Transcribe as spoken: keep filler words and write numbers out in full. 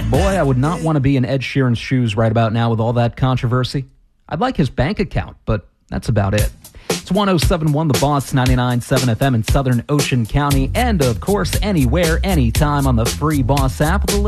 Boy, I would not want to be in Ed Sheeran's shoes right about now with all that controversy. I'd like his bank account, but that's about it. It's one oh seven point one The Boss, ninety-nine point seven F M in Southern Ocean County, and of course anywhere, anytime on the free Boss app.